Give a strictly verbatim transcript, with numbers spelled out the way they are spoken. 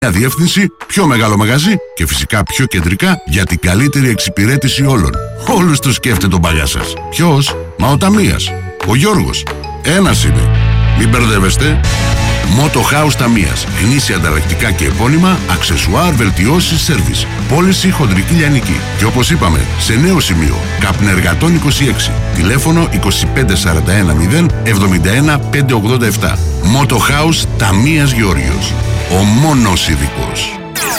Μια διεύθυνση, πιο μεγάλο μαγαζί και φυσικά πιο κεντρικά για την καλύτερη εξυπηρέτηση όλων. Όλους τους σκέφτεται ο Παγάσας. Ποιος? Μα ο Ταμίας. Ο Γιώργος. Ένας είναι. Μην μπερδεύεστε. Moto House Ταμίας. Γνήσια ανταλλακτικά και επώνυμα, αξεσουάρ, βελτιώσεις, σέρβις. Πώληση χοντρική λιανική. Και όπως είπαμε, σε νέο σημείο. Καπνεργατών είκοσι έξι. Τηλέφωνο είκοσι πέντε σαράντα ένα μηδέν εβδομήντα ένα πεντακόσια ογδόντα επτά. Moto House Ταμίας Γεώργιος. Ο μόνος ειδικός.